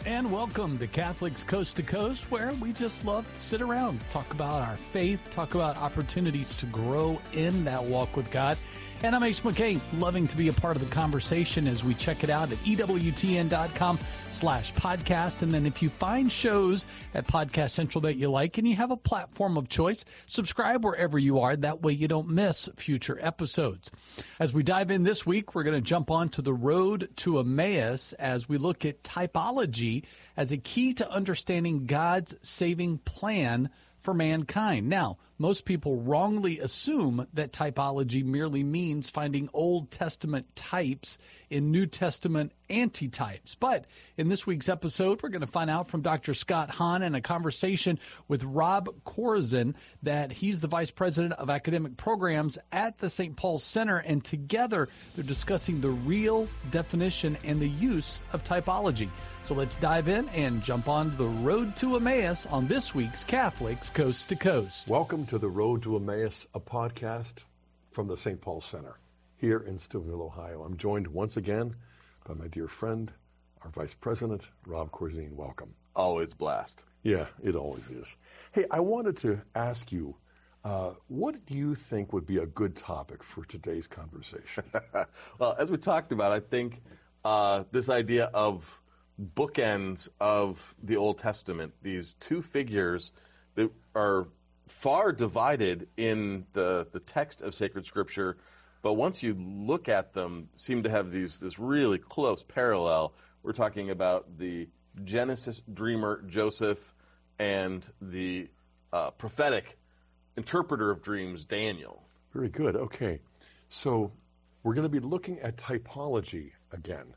And welcome to Catholics Coast to Coast, where we just love to sit around, talk about our faith, talk about opportunities to grow in that walk with God. And I'm Ace McKay, loving to be a part of the conversation as we check it out at EWTN.com/podcast. And then if you find shows at Podcast Central that you like and you have a platform of choice, subscribe wherever you are. That way you don't miss future episodes. As we dive in this week, we're going to jump on to the road to Emmaus as we look at typology as a key to understanding God's saving plan for mankind. Now, most people wrongly assume that typology merely means finding Old Testament types in New Testament antitypes. But in this week's episode, we're going to find out from Dr. Scott Hahn in a conversation with Rob Corzine that he's the Vice President of Academic Programs at the St. Paul Center, and together they're discussing the real definition and the use of typology. So let's dive in and jump on the road to Emmaus on this week's Catholics Coast to Coast. Welcome to the Road to Emmaus, a podcast from the St. Paul Center here in Steubenville, Ohio. I'm joined once again by my dear friend, our Vice President, Rob Corzine. Welcome. Always a blast. Yeah, it always is. Hey, I wanted to ask you, what do you think would be a good topic for today's conversation? Well, as we talked about, I think this idea of bookends of the Old Testament, these two figures that are far divided in the text of sacred Scripture, but once you look at them, seem to have this really close parallel. We're talking about the Genesis dreamer Joseph and the prophetic interpreter of dreams Daniel. Very good. Okay. So we're going to be looking at typology again.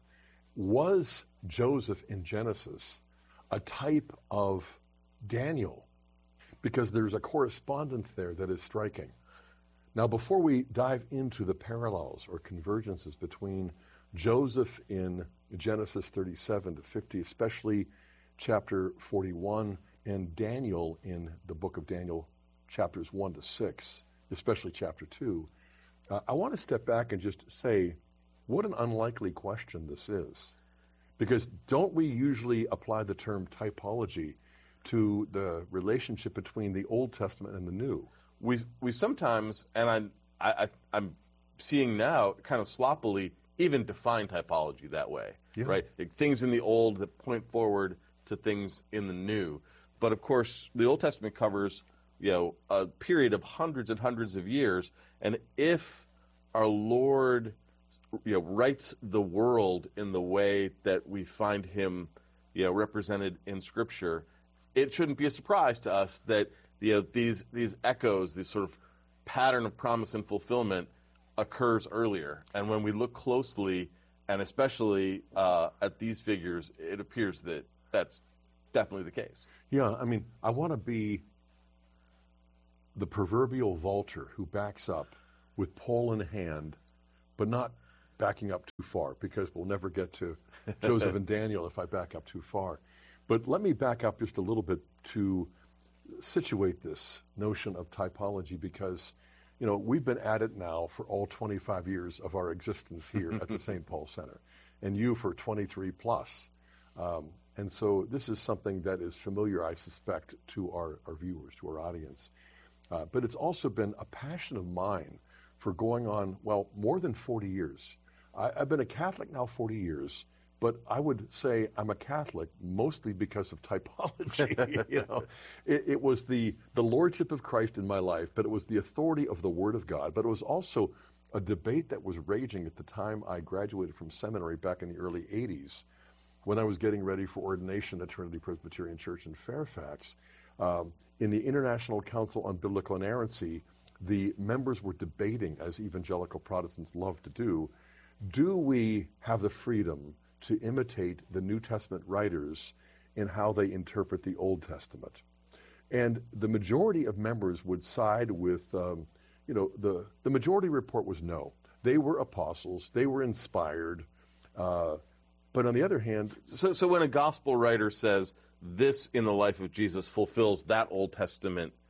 Was Joseph in Genesis a type of Daniel? Because there's a correspondence there that is striking. Now, before we dive into the parallels or convergences between Joseph in Genesis 37 to 50, especially chapter 41, and Daniel in the book of Daniel, chapters 1 to 6, especially chapter 2, I want to step back and just say, what an unlikely question this is. Because don't we usually apply the term typology to the relationship between the Old Testament and the New? We sometimes, and I'm seeing now kind of sloppily, even define typology that way, right? Like things in the Old that point forward to things in the New. But of course, the Old Testament covers, a period of hundreds and hundreds of years, and if our Lord, writes the world in the way that we find Him, represented in Scripture, it shouldn't be a surprise to us that these echoes, this sort of pattern of promise and fulfillment occurs earlier. And when we look closely, and especially at these figures, it appears that that's definitely the case. Yeah, I mean, I want to be the proverbial vulture who backs up with pole in hand, but not backing up too far, because we'll never get to Joseph and Daniel if I back up too far. But let me back up just a little bit to situate this notion of typology, because, we've been at it now for all 25 years of our existence here at the St. Paul Center, and you for 23 plus. And so this is something that is familiar, I suspect, to our viewers, to our audience. But it's also been a passion of mine for going on, more than 40 years. I've been a Catholic now 40 years, but I would say I'm a Catholic mostly because of typology. It was the lordship of Christ in my life, but it was the authority of the Word of God. But it was also a debate that was raging at the time I graduated from seminary back in the early 80s, when I was getting ready for ordination at Trinity Presbyterian Church in Fairfax. In the International Council on Biblical Inerrancy, the members were debating, as evangelical Protestants love to do we have the freedom to imitate the New Testament writers in how they interpret the Old Testament? And the majority of members would side with, the majority report was no. They were apostles. They were inspired. But on the other hand... So when a gospel writer says, this in the life of Jesus fulfills that Old Testament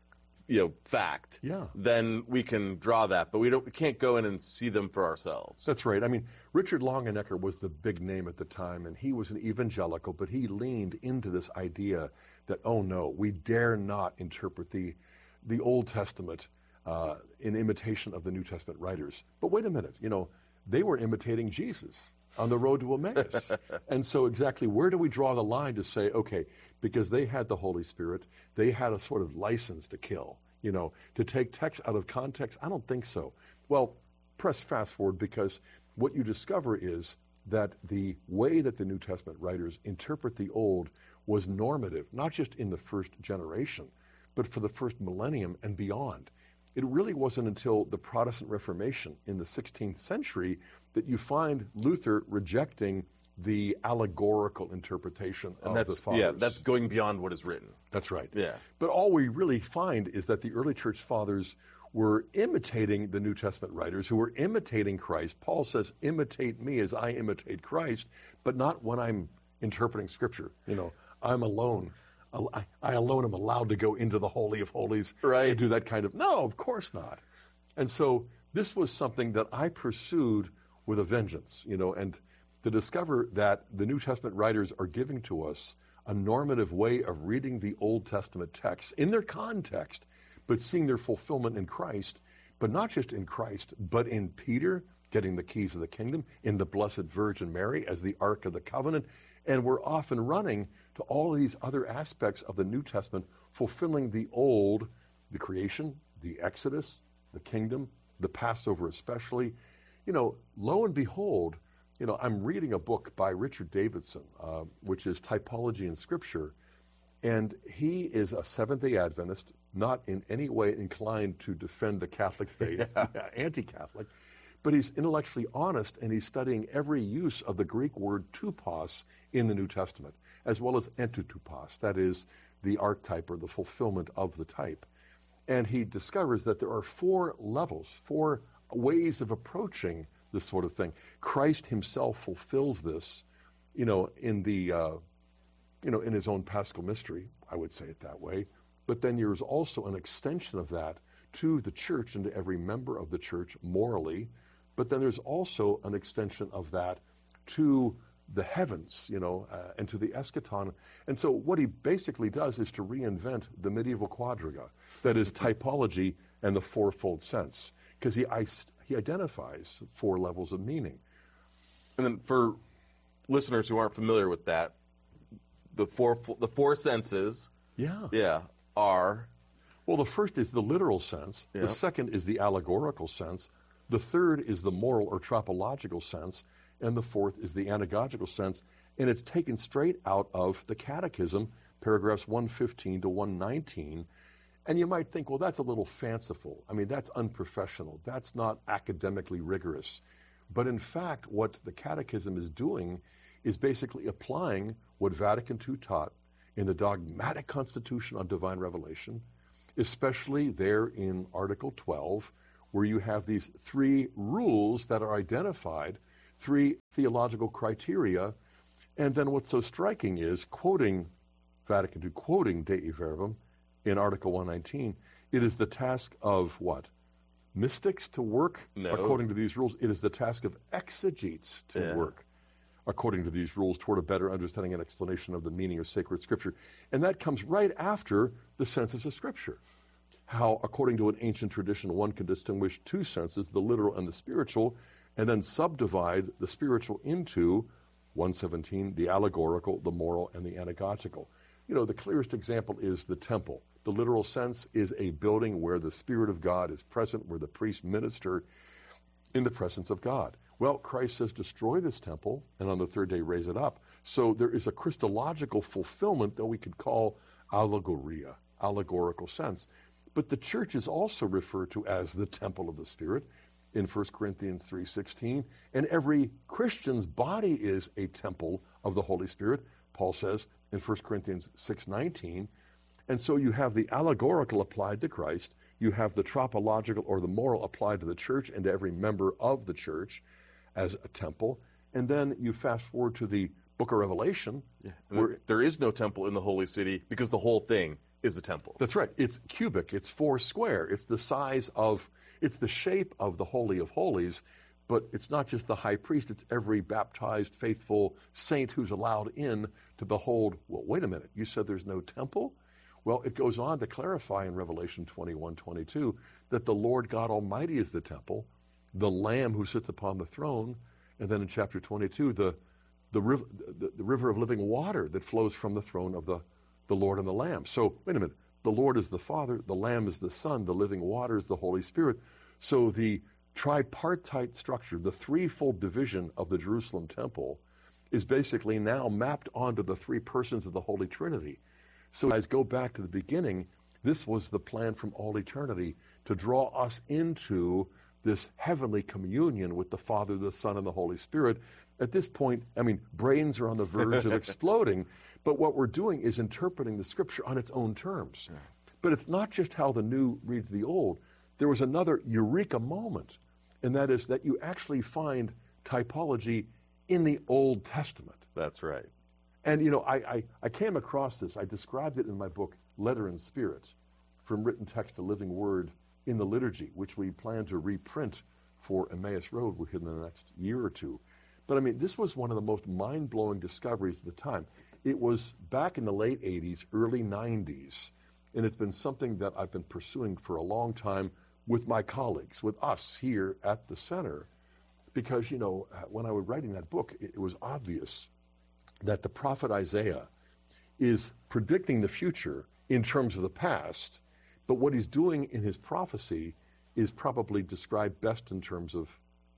fact, Yeah. then we can draw that, but we can't go in and see them for ourselves. That's right. I mean, Richard Longenecker was the big name at the time, and he was an evangelical, but he leaned into this idea that, oh no, we dare not interpret the Old Testament in imitation of the New Testament writers. But wait a minute, they were imitating Jesus on the road to Emmaus. And so exactly where do we draw the line to say, okay, because they had the Holy Spirit, they had a sort of license to kill, to take text out of context? I don't think so. Well, press fast forward, because what you discover is that the way that the New Testament writers interpret the Old was normative, not just in the first generation, but for the first millennium and beyond. It really wasn't until the Protestant Reformation in the 16th century that you find Luther rejecting the allegorical interpretation of the fathers. Yeah, that's going beyond what is written. That's right. Yeah. But all we really find is that the early church fathers were imitating the New Testament writers who were imitating Christ. Paul says, imitate me as I imitate Christ, but not when I'm interpreting Scripture. I'm alone. I alone am allowed to go into the Holy of Holies and do that kind of... No, of course not. And so this was something that I pursued with a vengeance, and to discover that the New Testament writers are giving to us a normative way of reading the Old Testament texts in their context, but seeing their fulfillment in Christ, but not just in Christ, but in Peter getting the keys of the kingdom, in the Blessed Virgin Mary as the Ark of the Covenant, and we're often running to all of these other aspects of the New Testament, fulfilling the Old, the creation, the Exodus, the kingdom, the Passover especially. Lo and behold, I'm reading a book by Richard Davidson, which is Typology in Scripture, and he is a Seventh-day Adventist, not in any way inclined to defend the Catholic faith, anti-Catholic, but he's intellectually honest, and he's studying every use of the Greek word tupos in the New Testament, as well as entotupos, that is the archetype or the fulfillment of the type. And he discovers that there are 4 levels, 4 ways of approaching this sort of thing. Christ himself fulfills this, in his own Paschal mystery, I would say it that way. But then there's also an extension of that to the church and to every member of the church morally. But then there's also an extension of that to the heavens, and to the eschaton. And so what he basically does is to reinvent the medieval quadriga, that is typology and the fourfold sense, because he identifies 4 levels of meaning. And then for listeners who aren't familiar with that, the four senses are... Well, the first is the literal sense. The second is the allegorical sense. The third is the moral or tropological sense. And the fourth is the anagogical sense. And it's taken straight out of the Catechism, paragraphs 115 to 119. And you might think, well, that's a little fanciful. I mean, that's unprofessional. That's not academically rigorous. But in fact, what the Catechism is doing is basically applying what Vatican II taught in the dogmatic Constitution on Divine Revelation, especially there in Article 12, where you have these 3 rules that are identified, 3 theological criteria. And then what's so striking is, quoting Vatican II, quoting Dei Verbum in Article 119, it is the task of what? Mystics to work according to these rules. It is the task of exegetes to work according to these rules toward a better understanding and explanation of the meaning of sacred Scripture. And that comes right after the senses of Scripture. How, according to an ancient tradition, one can distinguish 2 senses, the literal and the spiritual, and then subdivide the spiritual into 117, the allegorical, the moral, and the anagogical. The clearest example is the temple. The literal sense is a building where the Spirit of God is present, where the priests minister in the presence of God. Well, Christ says, destroy this temple, and on the 3rd day raise it up. So there is a Christological fulfillment that we could call allegoria, allegorical sense. But the church is also referred to as the temple of the Spirit in 1 Corinthians 3:16. And every Christian's body is a temple of the Holy Spirit, Paul says in 1 Corinthians 6:19. And so you have the allegorical applied to Christ. You have the tropological or the moral applied to the church and to every member of the church as a temple. And then you fast forward to the book of Revelation. Where there is no temple in the holy city because the whole thing is the temple. That's right. It's cubic. It's 4 square. It's the shape of the Holy of Holies, but it's not just the high priest. It's every baptized, faithful saint who's allowed in to behold, well, wait a minute, you said there's no temple? Well, it goes on to clarify in Revelation 21:22 that the Lord God Almighty is the temple, the Lamb who sits upon the throne, and then in chapter 22, the river of living water that flows from the throne of the Lord and the Lamb. So, wait a minute. The Lord is the Father, the Lamb is the Son, the living water is the Holy Spirit. So the tripartite structure, the threefold division of the Jerusalem temple, is basically now mapped onto the 3 persons of the Holy Trinity. So guys, go back to the beginning. This was the plan from all eternity to draw us into this heavenly communion with the Father, the Son, and the Holy Spirit. At this point, I mean, brains are on the verge of exploding, but what we're doing is interpreting the Scripture on its own terms. Yeah. But it's not just how the new reads the old. There was another eureka moment, and that is that you actually find typology in the Old Testament. That's right. And, you know, I came across this. I described it in my book, Letter and Spirit, From Written Text to Living Word in the Liturgy, which we plan to reprint for Emmaus Road within the next year or two. But, I mean, this was one of the most mind-blowing discoveries at the time. It was back in the late 80s, early 90s, and it's been something that I've been pursuing for a long time with my colleagues, with us here at the center, because, you know, when I was writing that book, it was obvious that the prophet Isaiah is predicting the future in terms of the past, but what he's doing in his prophecy is probably described best in terms of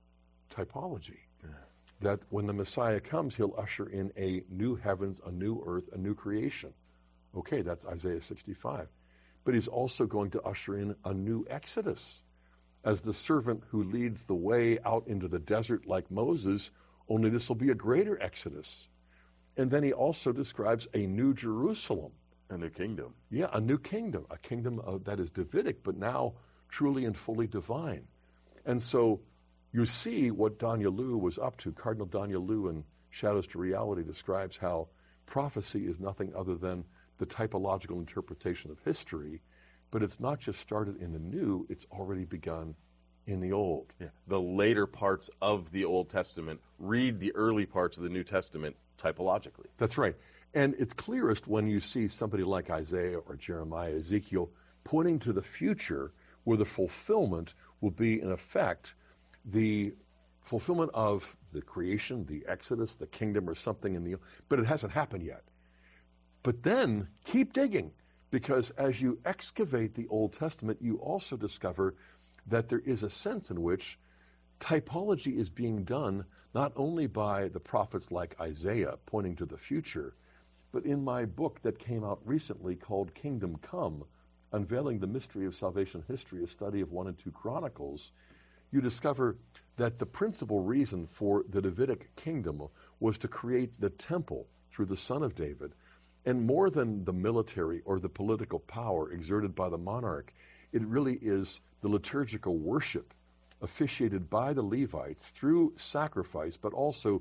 typology. Yeah. That when the Messiah comes, he'll usher in a new heavens, a new earth, a new creation. Okay, that's Isaiah 65. But he's also going to usher in a new Exodus as the servant who leads the way out into the desert like Moses, only this will be a greater Exodus. And then he also describes a new Jerusalem. A new kingdom. Yeah, a new kingdom, a kingdom that is Davidic, but now truly and fully divine. And so you see what Danielou was up to. Cardinal Danielou in Shadows to Reality describes how prophecy is nothing other than the typological interpretation of history, but it's not just started in the new, it's already begun in the old. Yeah. The later parts of the Old Testament read the early parts of the New Testament typologically. That's right. And it's clearest when you see somebody like Isaiah or Jeremiah, Ezekiel, pointing to the future where the fulfillment will be, in effect, the fulfillment of the creation, the Exodus, the kingdom, or something but it hasn't happened yet. But then keep digging, because as you excavate the Old Testament, you also discover that there is a sense in which typology is being done not only by the prophets like Isaiah pointing to the future, but in my book that came out recently called Kingdom Come, Unveiling the Mystery of Salvation History, a study of 1 and 2 Chronicles, you discover that the principal reason for the Davidic kingdom was to create the temple through the Son of David. And more than the military or the political power exerted by the monarch, it really is the liturgical worship officiated by the Levites through sacrifice, but also